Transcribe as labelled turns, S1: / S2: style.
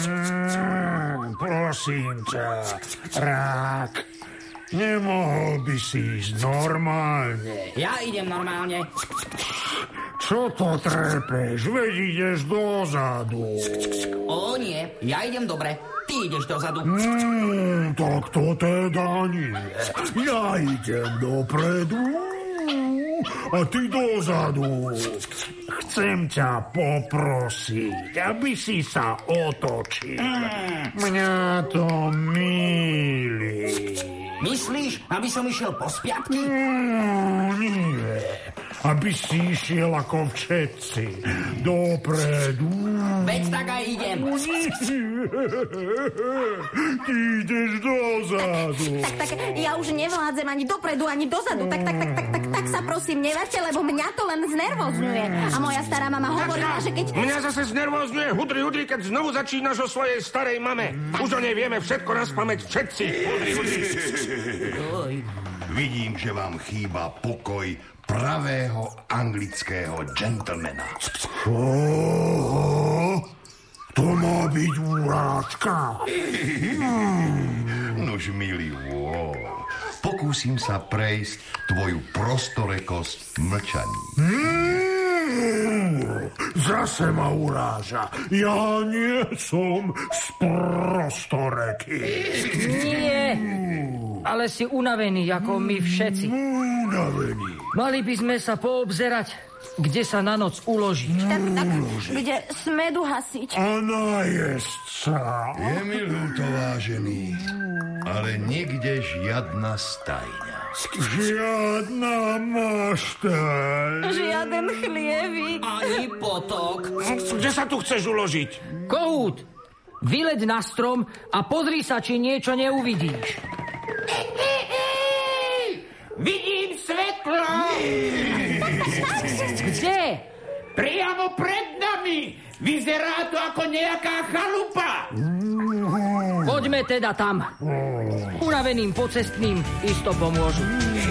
S1: Prosím ťa, Rák, nemohol by si ísť normálne.
S2: Ja idem normálne.
S1: Čo to trepeš? Veď ideš dozadu.
S2: O nie, ja idem dobre. Ty ideš dozadu.
S1: Tak to teda nie. Ja idem dopredu a ty dozadu. Chcem ťa poprosiť, aby si sa otočil. Mňa to mýli.
S2: Myslíš, aby som išiel po spiatky?
S1: Nie. Aby si išiel ako všetci. Dopredu.
S2: Veď tak aj idem.
S1: Ty ideš dozadu.
S3: Tak, ja už nevládzem ani dopredu, ani dozadu. Tak sa prosím, nevaďte, lebo mňa to len znervozňuje. A moja stará mama hovorila, že keď...
S4: Mňa zase znervozňuje hudri, keď znovu začínaš o svojej starej mame. Už o nej vieme všetko naspamäť všetci. Hudri.
S5: Vidím, že vám chýba pokoj pravého anglického gentlemana.
S1: To má byť urážka.
S5: Nož, milý pokúsim sa prejsť tvoju prostorekosť mlčaní.
S1: Zase ma uráža. Ja nie som sprostoreký.
S6: Nie, ale si unavený, ako my všetci.
S1: Unavený.
S6: Mali by sme sa poobzerať, kde sa na noc uložiť.
S3: Tak, kde smedu hasiť.
S1: A najesť sa.
S5: Je mi ľúto, vážený, ale nikde žiadna stajňa.
S1: Žiadna mašteľ.
S3: Žiaden chlievik.
S2: Ani potok.
S4: Kde sa tu chceš uložiť?
S6: Kohút, vyleď na strom a pozri sa, či niečo neuvidíš.
S7: Vidím svetlo!
S6: Kde?
S7: Priamo pred nami! Vyzerá to ako nejaká chalupa!
S6: Poďme teda tam. Unaveným pocestným isto pomôžu.